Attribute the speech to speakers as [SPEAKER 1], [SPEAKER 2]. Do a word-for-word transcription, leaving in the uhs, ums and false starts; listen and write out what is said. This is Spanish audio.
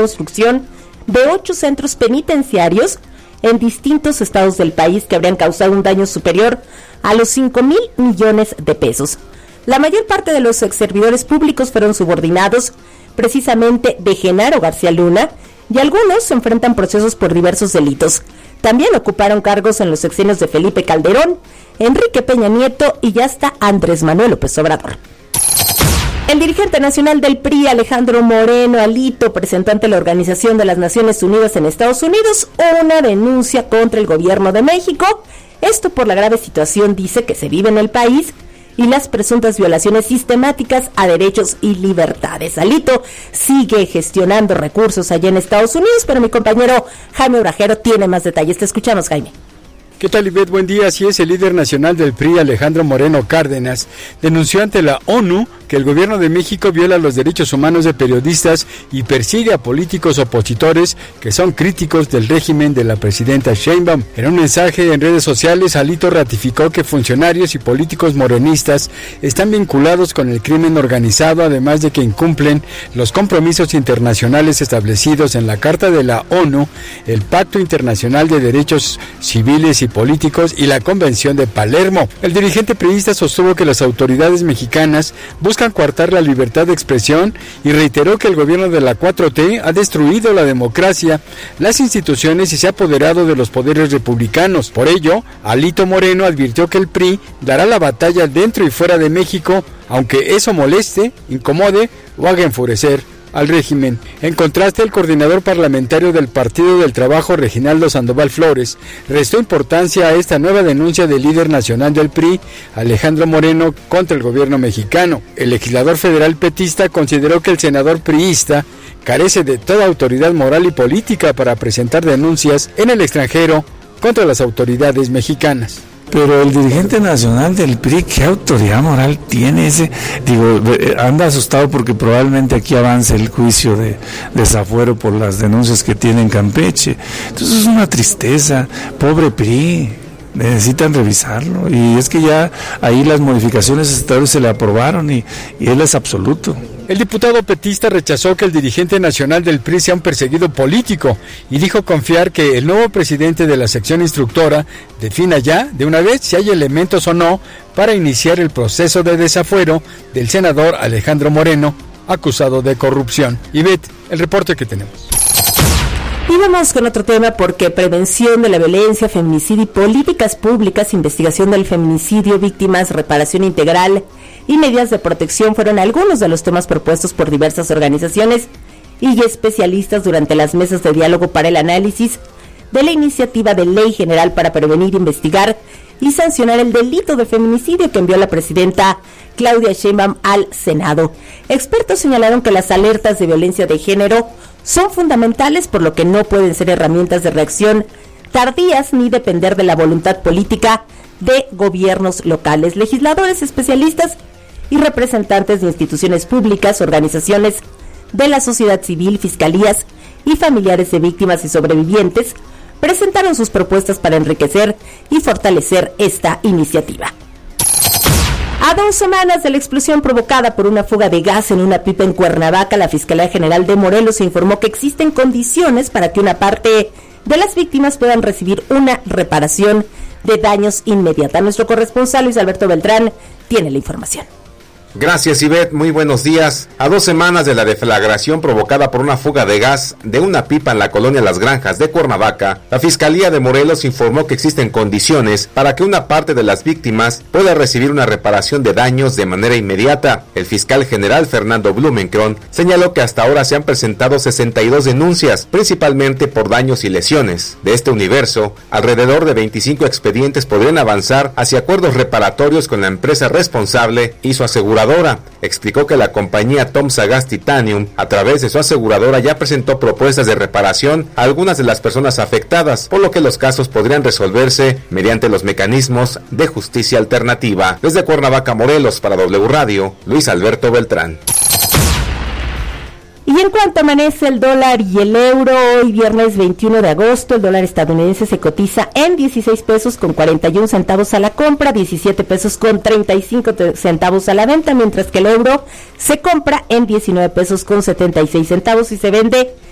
[SPEAKER 1] construcción de ocho centros penitenciarios en distintos estados del país que habrían causado un daño superior a los cinco mil millones de pesos. La mayor parte de los exservidores públicos fueron subordinados precisamente de Genaro García Luna y algunos se enfrentan procesos por diversos delitos. También ocuparon cargos en los sexenios de Felipe Calderón, Enrique Peña Nieto y ya hasta Andrés Manuel López Obrador. El dirigente nacional del P R I, Alejandro Moreno Alito, presentó ante la Organización de las Naciones Unidas en Estados Unidos una denuncia contra el gobierno de México. Esto por la grave situación, dice, que se vive en el país y las presuntas violaciones sistemáticas a derechos y libertades. Alito sigue gestionando recursos allá en Estados Unidos, pero mi compañero Jaime Obrajero tiene más detalles. Te escuchamos, Jaime.
[SPEAKER 2] ¿Qué tal, Ivette? Buen día. Así es, el líder nacional del P R I, Alejandro Moreno Cárdenas, denunció ante la ONU que el gobierno de México viola los derechos humanos de periodistas y persigue a políticos opositores que son críticos del régimen de la presidenta Sheinbaum. En un mensaje en redes sociales, Alito ratificó que funcionarios y políticos morenistas están vinculados con el crimen organizado, además de que incumplen los compromisos internacionales establecidos en la Carta de la ONU, el Pacto Internacional de Derechos Civiles y Políticos y la Convención de Palermo. El dirigente priista sostuvo que las autoridades mexicanas buscan coartar la libertad de expresión y reiteró que el gobierno de la cuatro T ha destruido la democracia, las instituciones y se ha apoderado de los poderes republicanos. Por ello, Alito Moreno advirtió que el P R I dará la batalla dentro y fuera de México, aunque eso moleste, incomode o haga enfurecer al régimen. En contraste, el coordinador parlamentario del Partido del Trabajo, Reginaldo Sandoval Flores, restó importancia a esta nueva denuncia del líder nacional del P R I, Alejandro Moreno, contra el gobierno mexicano. El legislador federal petista consideró que el senador priista carece de toda autoridad moral y política para presentar denuncias en el extranjero contra las autoridades mexicanas.
[SPEAKER 3] Pero el dirigente nacional del P R I, ¿qué autoridad moral tiene ese? Digo, anda asustado porque probablemente aquí avance el juicio de desafuero por las denuncias que tiene en Campeche. Entonces es una tristeza, pobre P R I, necesitan revisarlo. Y es que ya ahí las modificaciones estatales se le aprobaron y, y él es absoluto.
[SPEAKER 2] El diputado petista rechazó que el dirigente nacional del P R I sea un perseguido político y dijo confiar que el nuevo presidente de la sección instructora defina ya, de una vez, si hay elementos o no para iniciar el proceso de desafuero del senador Alejandro Moreno, acusado de corrupción. Ivette, el reporte que tenemos.
[SPEAKER 1] Y vamos con otro tema, porque prevención de la violencia, feminicidio y políticas públicas, investigación del feminicidio, víctimas, reparación integral y medidas de protección fueron algunos de los temas propuestos por diversas organizaciones y especialistas durante las mesas de diálogo para el análisis de la iniciativa de ley general para prevenir, investigar y sancionar el delito de feminicidio que envió la presidenta Claudia Sheinbaum al Senado. Expertos señalaron que las alertas de violencia de género son fundamentales, por lo que no pueden ser herramientas de reacción tardías ni depender de la voluntad política de gobiernos locales. Legisladores, especialistas y representantes de instituciones públicas, organizaciones de la sociedad civil, fiscalías y familiares de víctimas y sobrevivientes presentaron sus propuestas para enriquecer y fortalecer esta iniciativa. A dos semanas de la explosión provocada por una fuga de gas en una pipa en Cuernavaca, la Fiscalía General de Morelos informó que existen condiciones para que una parte de las víctimas puedan recibir una reparación de daños inmediata. Nuestro corresponsal Luis Alberto Beltrán tiene la información.
[SPEAKER 4] Gracias, Ivette. Muy buenos días. A dos semanas de la deflagración provocada por una fuga de gas de una pipa en la colonia Las Granjas de Cuernavaca, la Fiscalía de Morelos informó que existen condiciones para que una parte de las víctimas pueda recibir una reparación de daños de manera inmediata. El fiscal general Fernando Blumenkron señaló que hasta ahora se han presentado sesenta y dos denuncias, principalmente por daños y lesiones. De este universo, alrededor de veinticinco expedientes podrían avanzar hacia acuerdos reparatorios con la empresa responsable y su aseguradora. Explicó que la compañía Tomsa Gas Titanium, a través de su aseguradora, ya presentó propuestas de reparación a algunas de las personas afectadas, por lo que los casos podrían resolverse mediante los mecanismos de justicia alternativa. Desde Cuernavaca, Morelos, para W Radio, Luis Alberto Beltrán.
[SPEAKER 1] Y en cuanto amanece el dólar y el euro, hoy viernes veintiuno de agosto, el dólar estadounidense se cotiza en dieciséis pesos con cuarenta y un centavos a la compra, diecisiete pesos con treinta y cinco centavos a la venta, mientras que el euro se compra en diecinueve pesos con setenta y seis centavos y se vende